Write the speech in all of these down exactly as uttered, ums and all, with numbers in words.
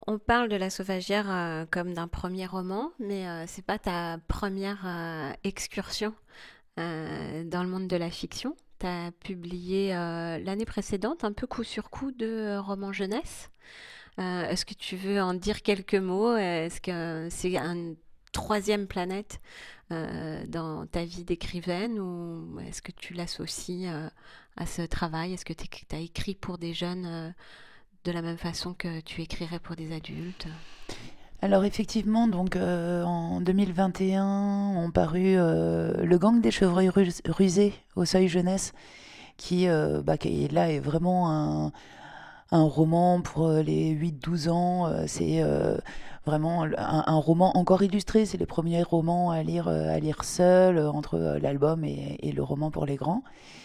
on parle de La Sauvagière euh, comme d'un premier roman, mais euh, c'est pas ta première euh, excursion euh, dans le monde de la fiction. Tu as publié euh, l'année précédente un peu coup sur coup de romans jeunesse. Euh, est-ce que tu veux en dire quelques mots? Est-ce que c'est une troisième planète euh, dans ta vie d'écrivaine ou est-ce que tu l'associes euh, à ce travail? Est-ce que tu as écrit pour des jeunes euh, de la même façon que tu écrirais pour des adultes? Alors effectivement, donc euh, en deux mille vingt et un, ont paru euh, Le Gang des chevreuils rus- rusés au Seuil Jeunesse, qui, euh, bah, qui est- là est vraiment un, un roman pour euh, les huit douze ans. Euh, c'est euh, vraiment un, un roman encore illustré. C'est les premiers romans à lire, euh, à lire seul, euh, entre euh, l'album et, et le roman pour les grands,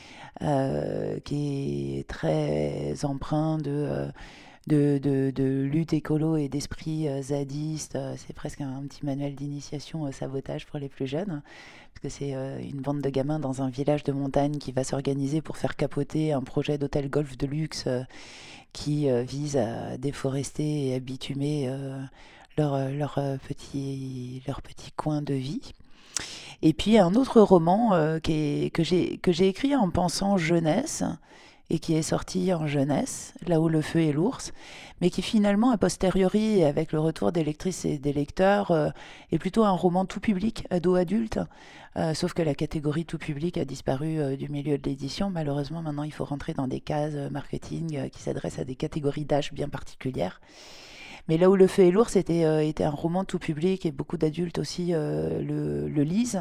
euh, qui est très empreint de... euh, de, de, de lutte écolo et d'esprit euh, zadiste. Euh, c'est presque un, un petit manuel d'initiation au sabotage pour les plus jeunes, parce que c'est euh, une bande de gamins dans un village de montagne qui va s'organiser pour faire capoter un projet d'hôtel golf de luxe euh, qui euh, vise à déforester et à bitumer euh, leur, euh, leur, euh, petit, leur petit coin de vie. Et puis un autre roman euh, qui est- que j'ai que j'ai écrit en pensant jeunesse et qui est sorti en jeunesse, Là où le feu et l'ours, mais qui finalement, a posteriori, et avec le retour des lectrices et des lecteurs, euh, est plutôt un roman tout public, ado-adulte, euh, sauf que la catégorie tout public a disparu euh, du milieu de l'édition. Malheureusement, maintenant, il faut rentrer dans des cases euh, marketing euh, qui s'adressent à des catégories d'âge bien particulières. Mais Là où le feu est lourd, c'était euh, était un roman tout public et beaucoup d'adultes aussi euh, le, le lisent.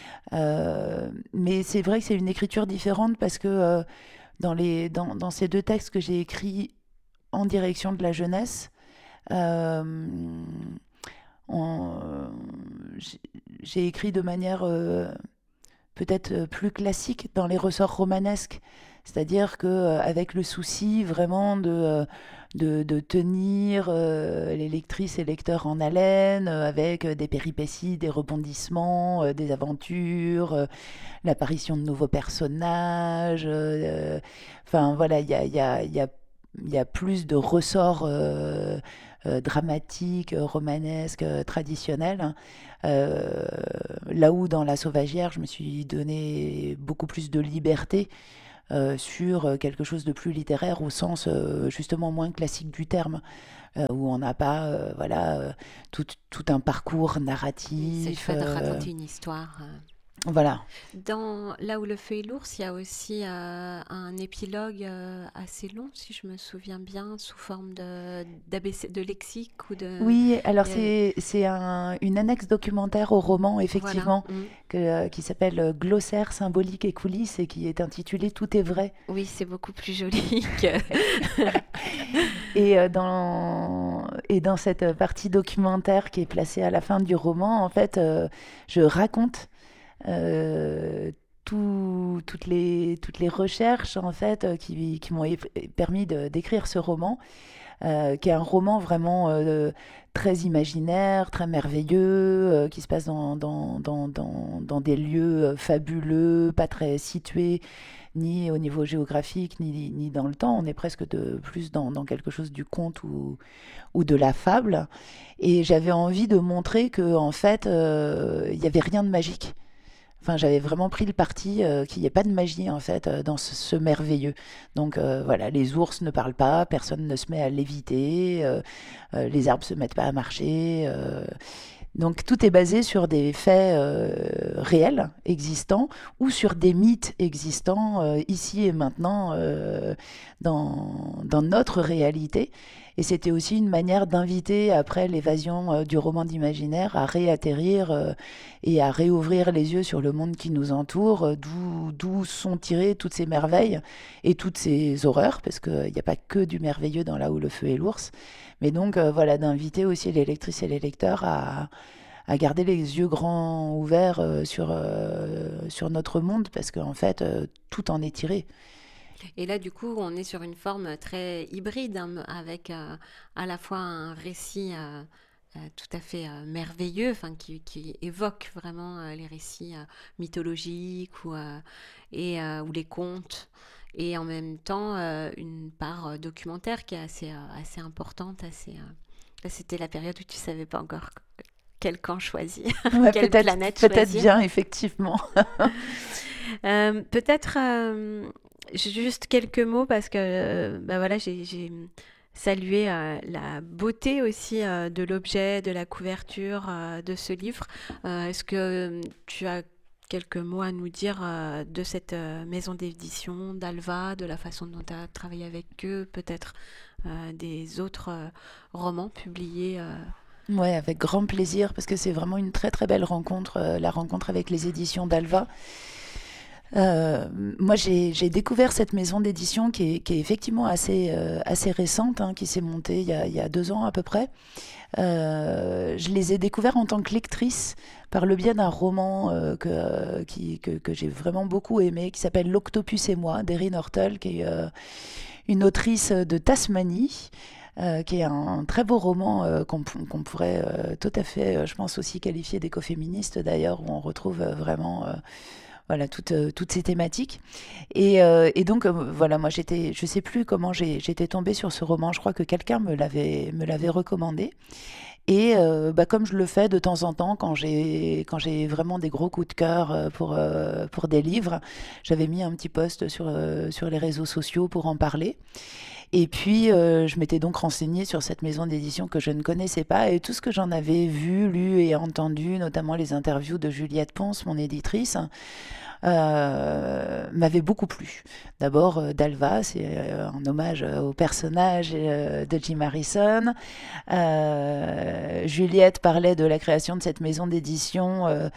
Euh, mais c'est vrai que c'est une écriture différente parce que euh, dans, les, dans, dans ces deux textes que j'ai écrits en direction de la jeunesse, euh, on- j'ai j'ai écrit de manière euh, peut-être euh, plus classique dans les ressorts romanesques. C'est-à-dire qu'avec le souci vraiment de, euh, de, de tenir euh, les lectrices et lecteurs en haleine, euh, avec euh, des péripéties, des rebondissements, euh, des aventures, euh, l'apparition de nouveaux personnages. euh, Enfin voilà, il y a, il y a, il y a, il y a plus de ressorts euh, euh, dramatiques, euh, romanesques, euh, traditionnels, hein. Euh, Là où dans La Sauvagière, je me suis donné beaucoup plus de liberté euh, sur quelque chose de plus littéraire au sens euh, justement moins classique du terme, euh, où on n'a pas euh, voilà, euh, tout, tout un parcours Oui, c'est le narratif. fait de euh, raconter une histoire. euh. voilà. Dans Là où le feu est l'ours, il y a aussi euh, un épilogue euh, assez long, si je me souviens bien, sous forme de, d'A B C, de lexique ou de... Oui, alors il y a- c'est c'est un- une annexe documentaire au roman, Voilà. effectivement, Mm. que, euh, qui s'appelle euh, Glossaire symbolique et coulisses et qui est intitulé Tout est vrai. Oui, c'est beaucoup plus joli que... Et, euh, dans, et dans cette partie documentaire qui est placée à la fin du roman, en fait, euh, je raconte euh, tout- toutes les, toutes les recherches en fait, euh, qui, qui m'ont é- permis de- d'écrire ce roman, euh, qui est un roman vraiment euh, très imaginaire, très merveilleux, euh, qui se passe dans, dans, dans, dans, dans des lieux euh, fabuleux, pas très situés, ni au niveau géographique, ni, ni dans le temps. On est presque de, plus dans, dans quelque chose du conte ou, ou de la fable. Et j'avais envie de montrer que en fait, euh, il n'y avait rien de magique. Enfin, j'avais vraiment pris le parti euh, qu'il n'y ait pas de magie en fait euh, dans ce, ce merveilleux. Donc euh, voilà, les ours ne parlent pas, personne ne se met à léviter, euh, euh, les arbres se mettent pas à marcher. euh. Donc tout est basé sur des faits euh, réels, existants, ou sur des mythes existants euh, ici et maintenant euh, dans, dans notre réalité. Et c'était aussi une manière d'inviter, après l'évasion euh, du roman d'imaginaire, à réatterrir euh, et à réouvrir les yeux sur le monde qui nous entoure, euh, d'où, d'où sont tirées toutes ces merveilles et toutes ces horreurs, parce qu'il n'y a pas que du merveilleux dans Là où le feu est l'ours. Mais donc euh, voilà, d'inviter aussi les lectrices et les lecteurs à, à garder les yeux grands ouverts euh, sur, euh, sur notre monde, parce qu'en fait, euh, tout en est tiré. Et là, du coup, on est sur une forme très hybride, hein, avec euh, à la fois un récit euh, euh, tout à fait euh, merveilleux, enfin, qui, qui évoque vraiment euh, les récits euh, mythologiques ou, euh, et, euh, ou les contes, et en même temps euh, une part euh, documentaire qui est assez, euh, assez importante, assez, euh, C'était la période où tu savais pas encore quel camp choisir, Ouais, quelle peut-être, planète peut-être choisir. bien, effectivement. Euh, peut-être euh, juste quelques mots parce que euh, bah voilà, j'ai, j'ai salué euh, la beauté aussi euh, de l'objet, de la couverture euh, de ce livre. Euh, est-ce que euh, tu as quelques mots à nous dire euh, de cette euh, maison d'édition, d'Alva, de la façon dont tu as travaillé avec eux, peut-être euh, des autres euh, romans publiés euh, Ouais, avec grand plaisir, parce que c'est vraiment une très très belle rencontre, euh, la rencontre avec les éditions d'Alva. Euh, moi, j'ai j'ai découvert cette maison d'édition qui est, qui est effectivement assez, euh, assez récente, hein, qui s'est montée il y a, il y a deux ans à peu près. Euh, je les ai découverts en tant que lectrice par le biais d'un roman euh, que, euh, qui- que, que j'ai vraiment beaucoup aimé, qui s'appelle L'Octopus et moi, d'Erin Hortel, qui est euh, une autrice de Tasmanie. Euh, qui est un très beau roman euh, qu'on p- qu'on pourrait euh, tout à fait, euh, je pense aussi qualifier d'écoféministe d'ailleurs, où on retrouve euh, vraiment euh, voilà, toutes, euh, toutes ces thématiques. Et, euh, et donc, euh, voilà, moi, j'étais, je sais plus comment j'ai, j'étais tombée sur ce roman. Je crois que quelqu'un me l'avait, me l'avait recommandé. Et euh, bah, comme je le fais de temps en temps, quand j'ai, quand j'ai vraiment des gros coups de cœur euh, pour, euh, pour des livres, j'avais mis un petit post sur, euh, sur les réseaux sociaux pour en parler. Et puis, euh, je m'étais donc renseignée sur cette maison d'édition que je ne connaissais pas. Et tout ce que j'en avais vu, lu et entendu, notamment les interviews de Juliette Ponce, mon éditrice, euh, m'avait beaucoup plu. D'abord, euh, Dalva, c'est euh, un hommage euh, au personnage euh, de Jim Harrison. Euh, Juliette parlait de la création de cette maison d'édition euh,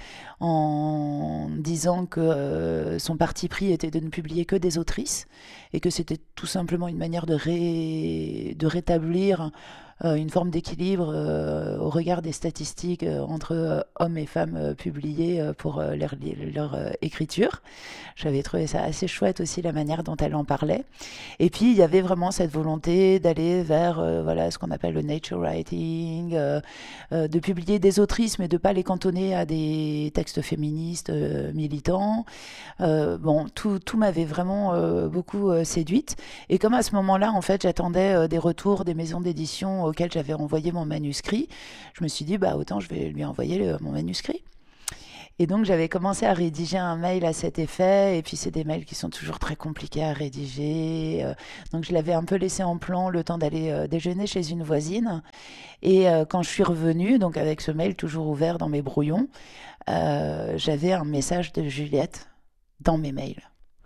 en disant que euh, son parti pris était de ne publier que des autrices et que c'était tout simplement une manière de, ré- de rétablir euh, une forme d'équilibre euh, au regard des statistiques euh, entre euh, hommes et femmes euh, publiés euh, pour euh, leur, leur euh, écriture. J'avais trouvé ça assez chouette aussi la manière dont elle en parlait. Et puis il y avait vraiment cette volonté d'aller vers euh, voilà, ce qu'on appelle le nature writing, euh, euh, de publier des autrices mais de ne pas les cantonner à des textes féministes euh, militants. Euh, bon, tout, tout m'avait vraiment euh, beaucoup euh, séduite. Et comme à ce moment-là, en fait, j'attendais euh, des retours des maisons d'édition auxquelles j'avais envoyé mon manuscrit, je me suis dit, bah autant je vais lui envoyer le- mon manuscrit. Et donc j'avais commencé à rédiger un mail à cet effet, et puis c'est des mails qui sont toujours très compliqués à rédiger. euh, donc je l'avais un peu laissé en plan le temps d'aller euh, déjeuner chez une voisine. Et euh, quand je suis revenue, donc avec ce mail toujours ouvert dans mes brouillons, euh, j'avais un message de Juliette dans mes mails.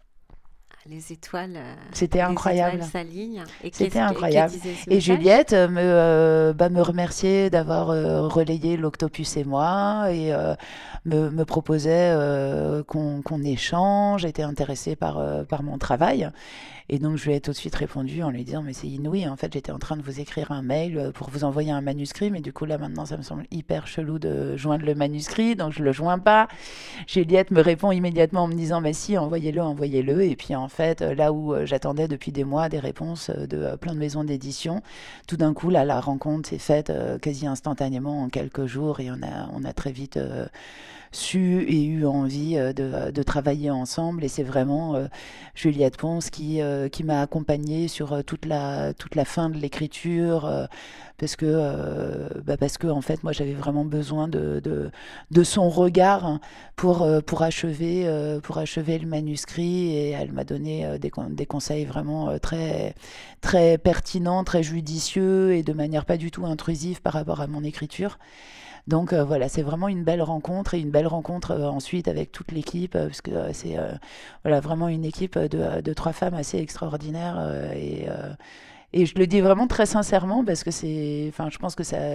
les étoiles, euh, C'était les étoiles incroyable. s'alignent. Et C'était qu'est-ce que, que incroyable. disait ce Et message? Juliette euh, me, euh, bah, me remerciait d'avoir euh, relayé l'Octopus et moi et euh, me, me proposait euh, qu'on qu'on échange, était intéressée par, euh, par mon travail. Et donc, je lui ai tout de suite répondu en lui disant, mais c'est inouï, en fait, j'étais en train de vous écrire un mail euh, pour vous envoyer un manuscrit, mais du coup, là, maintenant, ça me semble hyper chelou de joindre le manuscrit, donc je le joins pas. Juliette me répond immédiatement en me disant, mais si, envoyez-le, envoyez-le. Et puis, en fait, euh, là où euh, j'attendais depuis des mois des réponses euh, de euh, plein de maisons d'édition, tout d'un coup, là, la rencontre s'est faite euh, quasi instantanément en quelques jours et on a, on a très vite euh, su et eu envie euh, de, de travailler ensemble. Et c'est vraiment euh, Juliette Ponce qui, euh, qui m'a accompagnée sur euh, toute la, toute la fin de l'écriture. Euh, parce que, euh, bah parce que en fait, moi, j'avais vraiment besoin de, de, de son regard hein, pour, euh, pour, achever, euh, pour achever le manuscrit. Et elle m'a donné euh, des, con- des conseils vraiment euh, très, très pertinents, très judicieux et de manière pas du tout intrusive par rapport à mon écriture. Donc euh, voilà, c'est vraiment une belle rencontre et une belle rencontre euh, ensuite avec toute l'équipe, euh, parce que euh, c'est euh, voilà, vraiment une équipe de, de trois femmes assez extraordinaires. euh, et, euh, et je le dis vraiment très sincèrement parce que c'est, enfin, je pense que ça,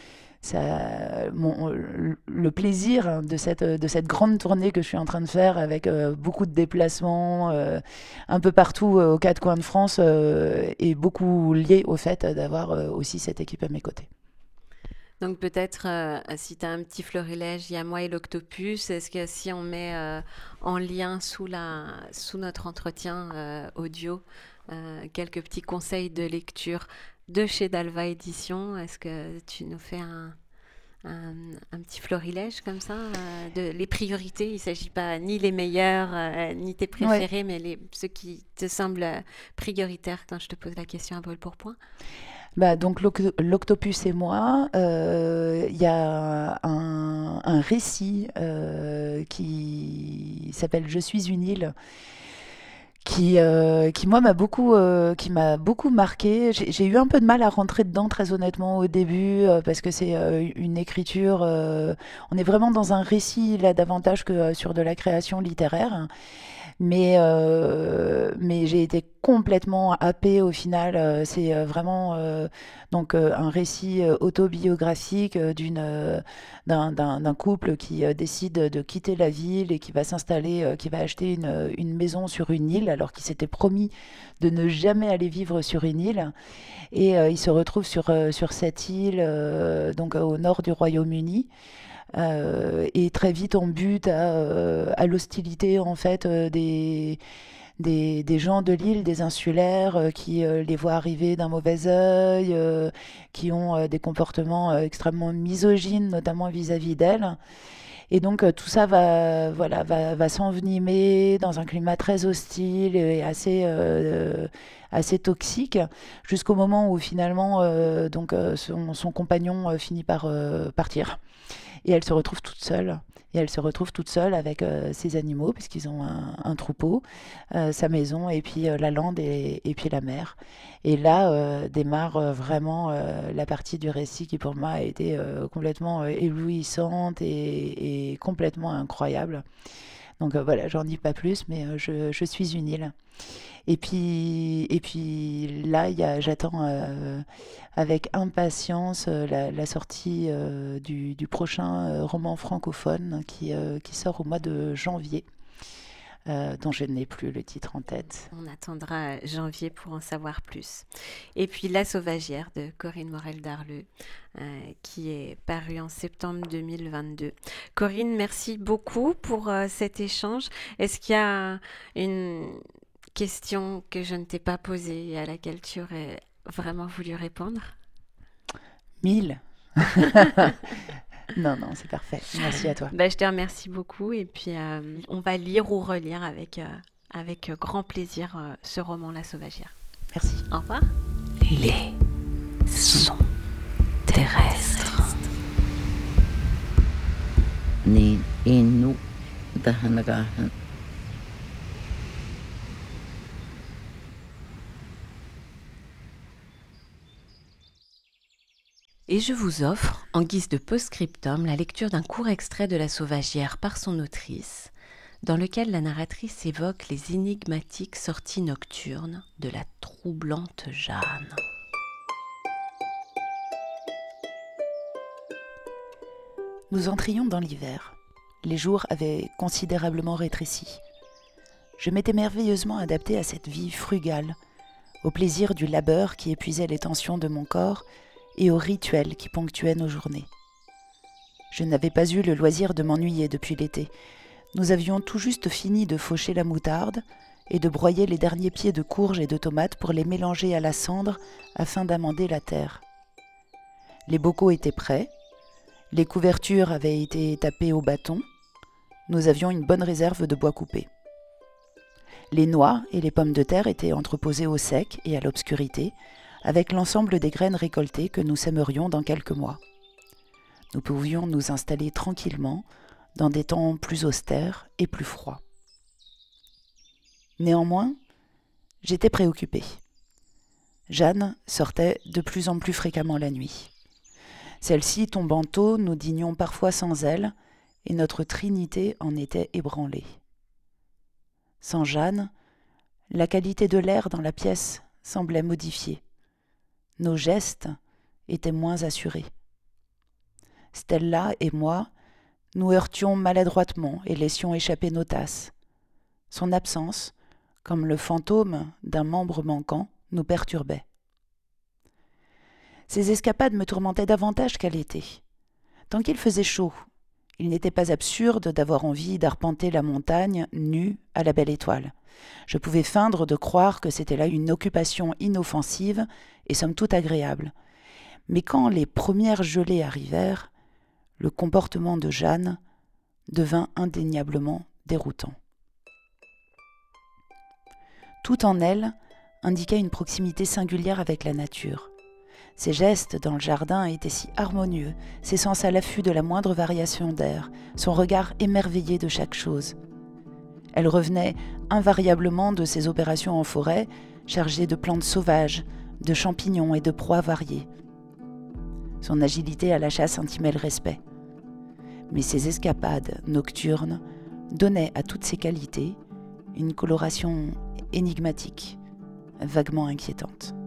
ça, mon, le plaisir hein, de cette, de cette grande tournée que je suis en train de faire avec euh, beaucoup de déplacements euh, un peu partout euh, aux quatre coins de France euh, est beaucoup lié au fait d'avoir euh, aussi cette équipe à mes côtés. Donc peut-être, euh, si tu as un petit florilège, il y a moi et l'octopus, est-ce que si on met euh, en lien sous, la, sous notre entretien euh, audio euh, quelques petits conseils de lecture de chez Dalva Édition, est-ce que tu nous fais un, un, un petit florilège comme ça euh, de les priorités? Il ne s'agit pas ni les meilleurs, euh, ni tes Ouais. préférés, mais les, ceux qui te semblent prioritaires quand je te pose la question à brûle pour point. Bah, donc l'oc- l'Octopus et moi, euh, il y a un, un récit euh, qui s'appelle Je suis une île, qui, euh, qui moi m'a beaucoup, euh, qui m'a beaucoup marqué. J'ai j'ai eu un peu de mal à rentrer dedans, très honnêtement, au début, euh, parce que c'est euh, une écriture. Euh, on est vraiment dans un récit là davantage que euh, sur de la création littéraire. Mais, euh, mais j'ai été complètement happée au final. Euh, C'est euh, vraiment euh, donc euh, un récit euh, autobiographique euh, d'une, euh, d'un, d'un- d'un couple qui euh, décide de quitter la ville et qui va s'installer, euh, qui va acheter une, euh, une maison sur une île alors qu'il s'était promis de ne jamais aller vivre sur une île. Et euh, il se retrouve sur, euh, sur cette île, euh, donc euh, au nord du Royaume-Uni. Euh, et très vite on bute à, euh, à l'hostilité en fait euh, des, des, des gens de l'île, des insulaires euh, qui euh, les voient arriver d'un mauvais œil, euh, qui ont euh, des comportements euh, extrêmement misogynes, notamment vis-à-vis d'elles. Et donc euh, tout ça va, voilà, va, va s'envenimer dans un climat très hostile et assez, euh, assez toxique, jusqu'au moment où finalement euh, donc, euh, son, son compagnon euh, finit par euh, partir. Et elle se retrouve toute seule. Et elle se retrouve toute seule avec euh, ses animaux, puisqu'ils ont un, un troupeau, euh, sa maison, et puis euh, la lande et, et puis la mer. Et là euh, démarre euh, vraiment euh, la partie du récit qui pour moi a été euh, complètement euh, éblouissante et, et complètement incroyable. Donc euh, voilà, j'en dis pas plus, mais euh, je, je suis une île. Et puis, et puis là, il y a, j'attends euh, avec impatience euh, la, la sortie euh, du, du prochain euh, roman francophone qui, euh, qui sort au mois de janvier, euh, dont je n'ai plus le titre en tête. On attendra janvier pour en savoir plus. Et puis La Sauvagière de Corinne Morel-Darleux, euh, qui est paru en septembre deux mille vingt-deux. Corinne, merci beaucoup pour euh, cet échange. Est-ce qu'il y a une question que je ne t'ai pas posée et à laquelle tu aurais vraiment voulu répondre? Mille. Non, non, c'est parfait. Merci à toi. Ben, je te remercie beaucoup et puis euh, on va lire ou relire avec, euh, avec grand plaisir euh, ce roman La Sauvagière. Merci. Au revoir. Les sons terrestres. Ni inu dahanagahan. Et je vous offre, en guise de post-scriptum, la lecture d'un court extrait de La Sauvagière par son autrice, dans lequel la narratrice évoque les énigmatiques sorties nocturnes de la troublante Jeanne. Nous entrions dans l'hiver. Les jours avaient considérablement rétréci. Je m'étais merveilleusement adaptée à cette vie frugale, au plaisir du labeur qui épuisait les tensions de mon corps et aux rituels qui ponctuaient nos journées. Je n'avais pas eu le loisir de m'ennuyer depuis l'été. Nous avions tout juste fini de faucher la moutarde et de broyer les derniers pieds de courge et de tomates pour les mélanger à la cendre afin d'amender la terre. Les bocaux étaient prêts, les couvertures avaient été tapées au bâton, nous avions une bonne réserve de bois coupé. Les noix et les pommes de terre étaient entreposées au sec et à l'obscurité, avec l'ensemble des graines récoltées que nous sèmerions dans quelques mois. Nous pouvions nous installer tranquillement dans des temps plus austères et plus froids. Néanmoins, j'étais préoccupée. Jeanne sortait de plus en plus fréquemment la nuit. Celle-ci tombant tôt, nous dînions parfois sans elle, et notre trinité en était ébranlée. Sans Jeanne, la qualité de l'air dans la pièce semblait modifiée. Nos gestes étaient moins assurés. Stella et moi, nous heurtions maladroitement et laissions échapper nos tasses. Son absence, comme le fantôme d'un membre manquant, nous perturbait. Ces escapades me tourmentaient davantage qu'à l'été. Tant qu'il faisait chaud, il n'était pas absurde d'avoir envie d'arpenter la montagne nue à la belle étoile. Je pouvais feindre de croire que c'était là une occupation inoffensive et somme toute agréable. Mais quand les premières gelées arrivèrent, le comportement de Jeanne devint indéniablement déroutant. Tout en elle indiquait une proximité singulière avec la nature. Ses gestes dans le jardin étaient si harmonieux, ses sens à l'affût de la moindre variation d'air, son regard émerveillé de chaque chose. Elle revenait invariablement de ses opérations en forêt, chargée de plantes sauvages, de champignons et de proies variées. Son agilité à la chasse intimait le respect. Mais ses escapades nocturnes donnaient à toutes ses qualités une coloration énigmatique, vaguement inquiétante.